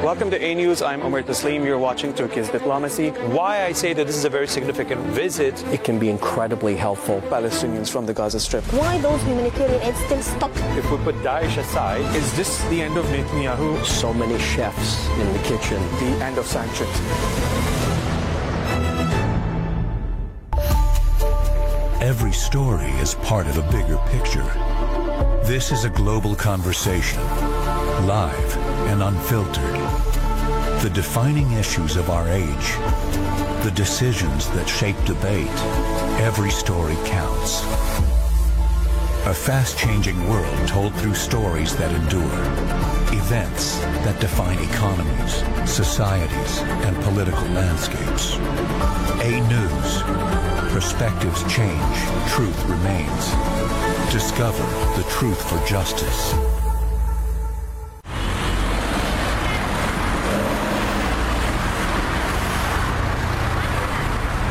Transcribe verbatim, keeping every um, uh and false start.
Welcome to A News. I'm Omar Taslim. You're watching Turkey's Diplomacy. Why I say that this is a very significant visit. It can be incredibly helpful. Palestinians from the Gaza Strip. Why those humanitarian aids still stuck? If we put Daesh aside, is this the end of Netanyahu? So many chefs in the kitchen. The end of sanctions. Every story is part of a bigger picture. This is a global conversation, live and unfiltered. The defining issues of our age, the decisions that shape debate. Every story counts. A fast-changing world told through stories that endure. Events that define economies, societies, and political landscapes. A News. Perspectives change, truth remains. Discover the truth for justice.